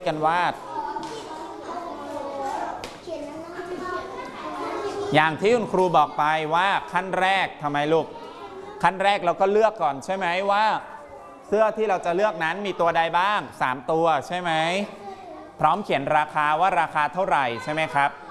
กันวาดอย่างที่คุณครูบอกไปว่าขั้นแรกทำไมลูกขั้นแรกเราก็เลือกก่อนใช่ไหมว่าเสื้อที่เราจะเลือกนั้นมีตัวใดบ้าง3ตัวใช่ไหมพร้อมเขียนราคาว่าราคาเท่าไหร่ใช่ไหมครับ